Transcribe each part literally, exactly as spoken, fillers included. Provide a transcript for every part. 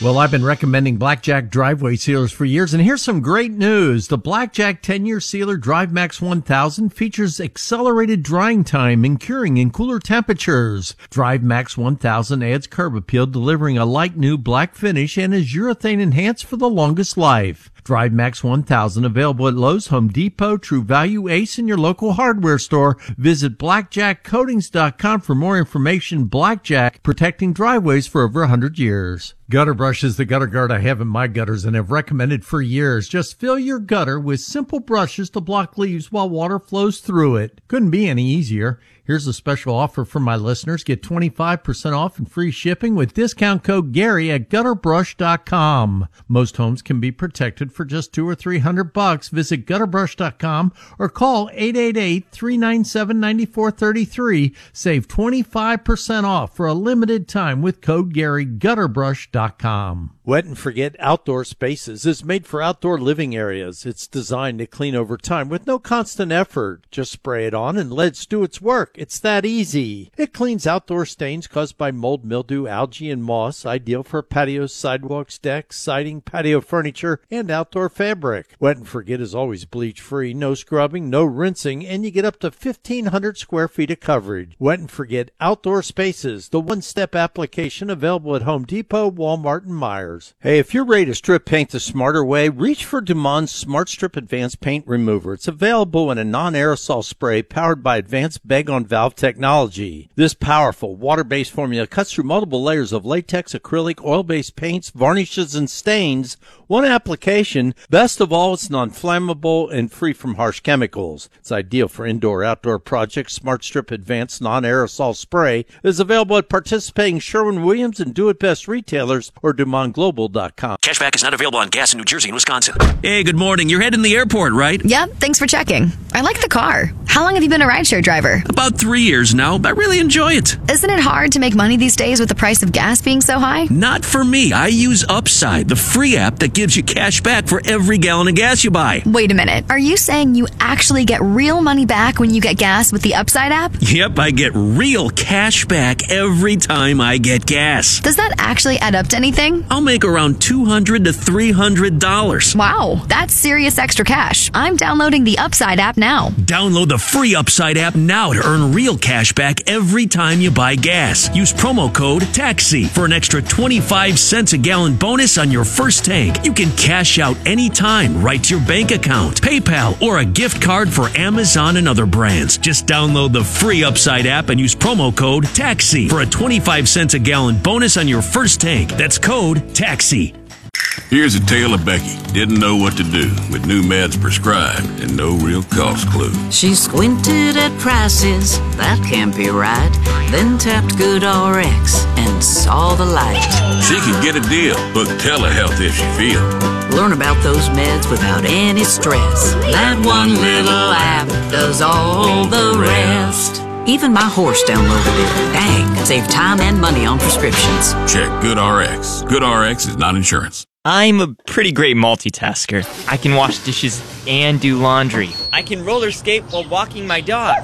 Well, I've been recommending Blackjack driveway sealers for years, and here's some great news. The Blackjack ten-year sealer DriveMax one thousand features accelerated drying time and curing in cooler temperatures. DriveMax one thousand adds curb appeal, delivering a light new black finish, and is urethane enhanced for the longest life. DriveMax one thousand available at Lowe's, Home Depot, True Value, Ace, and your local hardware store. Visit blackjack coatings dot com for more information. Blackjack, protecting driveways for over one hundred years. Gutter Brush is the gutter guard I have in my gutters and have recommended for years. Just fill your gutter with simple brushes to block leaves while water flows through it. Couldn't be any easier. Here's a special offer for my listeners. Get twenty-five percent off and free shipping with discount code Gary at gutter brush dot com. Most homes can be protected for just two or three hundred bucks. Visit gutter brush dot com or call eight eight eight, three nine seven, nine four three three. Save twenty-five percent off for a limited time with code Gary, gutter brush dot com. Wet and Forget Outdoor Spaces is made for outdoor living areas. It's designed to clean over time with no constant effort. Just spray it on and let it do its work. It's that easy. It cleans outdoor stains caused by mold, mildew, algae, and moss, ideal for patios, sidewalks, decks, siding, patio furniture, and outdoor fabric. Wet and Forget is always bleach-free, no scrubbing, no rinsing, and you get up to fifteen hundred square feet of coverage. Wet and Forget Outdoor Spaces, the one-step application available at Home Depot, Walmart, and Meijer. Hey, if you're ready to strip paint the smarter way, reach for Dumond's Smart Strip Advanced Paint Remover. It's available in a non-aerosol spray powered by advanced bag-on-valve technology. This powerful water-based formula cuts through multiple layers of latex, acrylic, oil-based paints, varnishes, and stains. One application. Best of all, it's non-flammable and free from harsh chemicals. It's ideal for indoor-outdoor projects. Smart Strip Advanced Non-Aerosol Spray is available at participating Sherwin-Williams and Do-It-Best retailers or Dumond Global dot com. Cashback is not available on gas in New Jersey and Wisconsin. Hey, good morning. You're heading to the airport, right? Yep, thanks for checking. I like the car. How long have you been a rideshare driver? About three years now, but I really enjoy it. Isn't it hard to make money these days with the price of gas being so high? Not for me. I use Upside, the free app that gives you cash back for every gallon of gas you buy. Wait a minute. Are you saying you actually get real money back when you get gas with the Upside app? Yep, I get real cash back every time I get gas. Does that actually add up to anything? I'll make around two hundred to three hundred dollars. Wow, that's serious extra cash. I'm downloading the Upside app now. Download the free Upside app now to earn real cash back every time you buy gas. Use promo code TAXI for an extra twenty-five cents a gallon bonus on your first tank. You can cash out anytime right to your bank account, PayPal, or a gift card for Amazon and other brands. Just download the free Upside app and use promo code TAXI for a twenty-five cents a gallon bonus on your first tank. That's code TAXI. Here's a tale of Becky. Didn't know what to do with new meds prescribed and no real cost clue. She squinted at prices, that can't be right. Then tapped GoodRx and saw the light. She can get a deal. Book telehealth if she feels. Learn about those meds without any stress. That one little app does all the rest. Even my horse downloaded it. Dang, save time and money on prescriptions. Check GoodRx. GoodRx is not insurance. I'm a pretty great multitasker. I can wash dishes and do laundry. I can roller skate while walking my dog.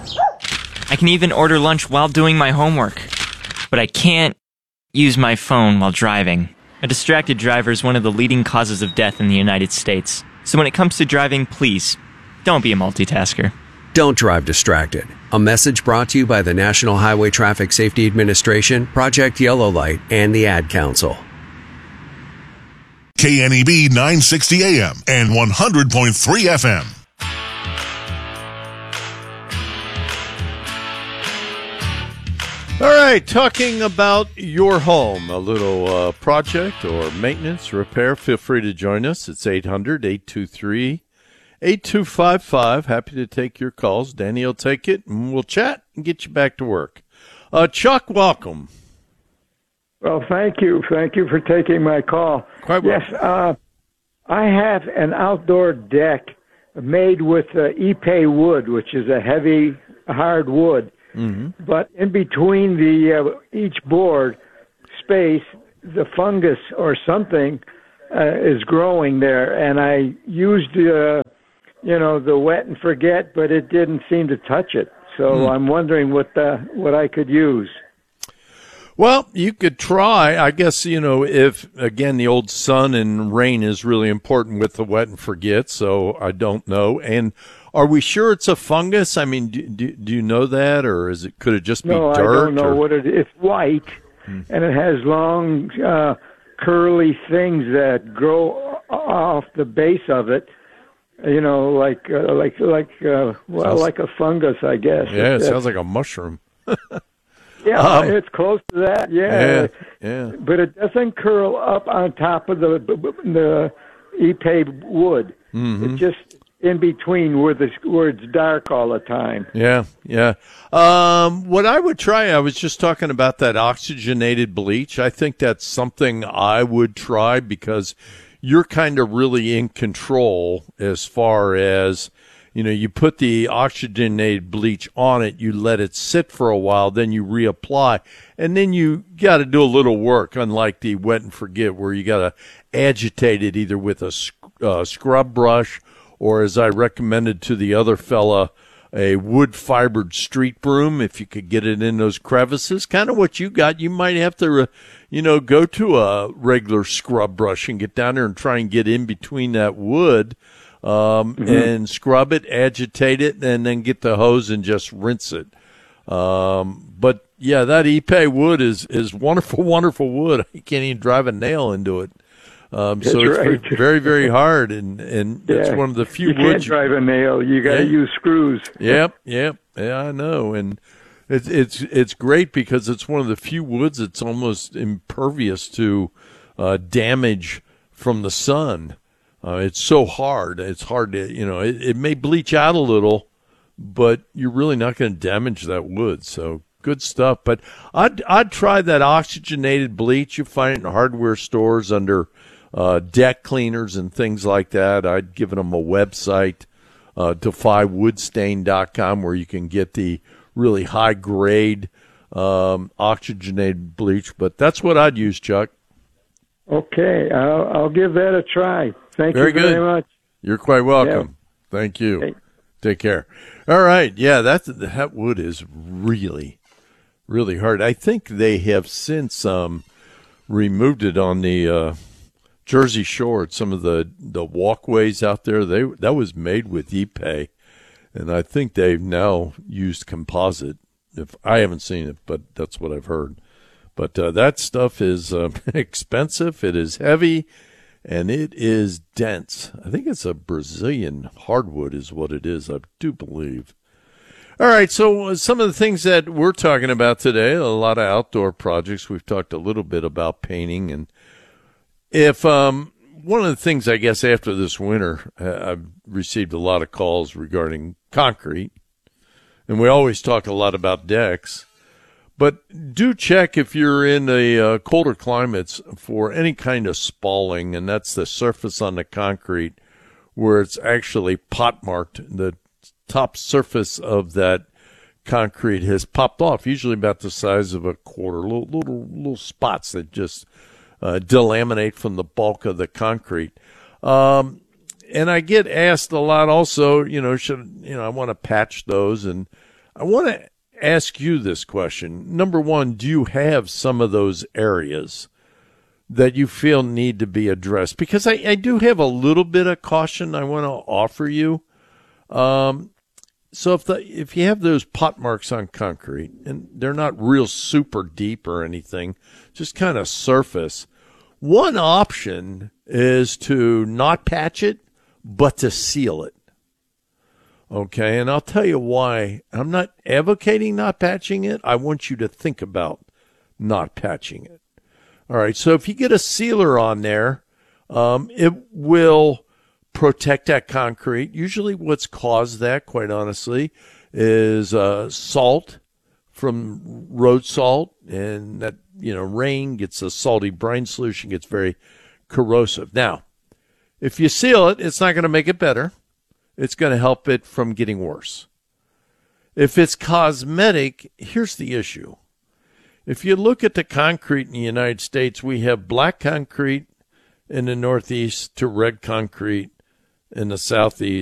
I can even order lunch while doing my homework. But I can't use my phone while driving. A distracted driver is one of the leading causes of death in the United States. So when it comes to driving, please, don't be a multitasker. Don't drive distracted. A message brought to you by the National Highway Traffic Safety Administration, Project Yellow Light, and the Ad Council. K N E B nine sixty A M and one hundred point three F M. All right, talking about your home, a little uh, project or maintenance, repair, feel free to join us. It's eight hundred, eight two three, eight two five five. Happy to take your calls. Danny will take it, and we'll chat and get you back to work. Uh, Chuck, welcome. Well, thank you. Thank you for taking my call. Quite well. Yes, uh, I have an outdoor deck made with uh, Ipe wood, which is a heavy, hard wood. Mm-hmm. But in between the uh, each board space, the fungus or something uh, is growing there. And I used, uh, you know, the wet and forget, but it didn't seem to touch it. So mm. I'm wondering what the, what I could use. Well, you could try. I guess, you know, if, again, the old sun and rain is really important with the wet and forget, so I don't know. And are we sure it's a fungus? I mean, do, do, do you know that, or is it could it just be no, dirt? No, I don't know or? what it is. It's white, hmm. and it has long, uh, curly things that grow off the base of it. You know, like uh, like like uh, well, sounds, like a fungus, I guess. Yeah, it sounds like a mushroom. Yeah, um, it's close to that. Yeah, yeah, yeah. But it doesn't curl up on top of the the Ipe wood. Mm-hmm. It's just in between where the where it's dark all the time. Yeah, yeah. Um, what I would try, I was just talking about that oxygenated bleach. I think that's something I would try because you're kind of really in control as far as, you know, you put the oxygenated bleach on it, you let it sit for a while, then you reapply, and then you got to do a little work, unlike the wet and forget where you got to agitate it either with a uh, scrub brush or, as I recommended to the other fella, a wood-fibered street broom, if you could get it in those crevices. Kind of what you got. You might have to, uh, you know, go to a regular scrub brush and get down there and try and get in between that wood um, mm-hmm. and scrub it, agitate it, and then get the hose and just rinse it. Um, but, yeah, that Ipe wood is, is wonderful, wonderful wood. You can't even drive a nail into it. Um, so it's right. very, very hard, and, and yeah. it's one of the few you woods. You can't drive a nail. You got to yeah. use screws. Yep, yep. Yeah, I know. And it's it's it's great because it's one of the few woods that's almost impervious to uh, damage from the sun. Uh, it's so hard. It's hard to, you know, it, it may bleach out a little, but you're really not going to damage that wood. So good stuff. But I'd, I'd try that oxygenated bleach. You find it in hardware stores under Uh, deck cleaners and things like that. I'd given them a website, uh, defy wood stain dot com, where you can get the really high grade um, oxygenated bleach. But that's what I'd use, Chuck. Okay, I'll, I'll give that a try. Thank very you good. very much. You're quite welcome. Yeah. Thank you. Okay. Take care. All right. Yeah, that that wood is really, really hard. I think they have since um, removed it on the Uh, Jersey Shore, at some of the, the walkways out there, they that was made with Ipe, and I think they've now used composite. If I haven't seen it, but that's what I've heard. But uh, that stuff is uh, expensive. It is heavy, and it is dense. I think it's a Brazilian hardwood, is what it is. I do believe. All right, so some of the things that we're talking about today, a lot of outdoor projects. We've talked a little bit about painting and. If um, one of the things, I guess, after this winter, uh, I've received a lot of calls regarding concrete, and we always talk a lot about decks, but do check if you're in the uh, colder climates for any kind of spalling, and that's the surface on the concrete where it's actually pot marked. The top surface of that concrete has popped off, usually about the size of a quarter, little little, little spots that just Uh, delaminate from the bulk of the concrete. Um, and I get asked a lot also, you know, should, you know, I want to patch those. And I want to ask you this question. Number one, do you have some of those areas that you feel need to be addressed? Because I, I do have a little bit of caution I want to offer you. Um, so if the, if you have those pot marks on concrete and they're not real super deep or anything, just kind of surface, one option is to not patch it, but to seal it. Okay, and I'll tell you why. I'm not advocating not patching it. I want you to think about not patching it. All right, so if you get a sealer on there, um, it will protect that concrete. Usually what's caused that, quite honestly, is uh, salt from road salt, and that, you know, rain gets a salty brine solution, gets very corrosive. Now, if you seal it, it's not going to make it better. It's going to help it from getting worse. If it's cosmetic, here's the issue. If you look at the concrete in the United States, we have black concrete in the Northeast to red concrete in the Southeast.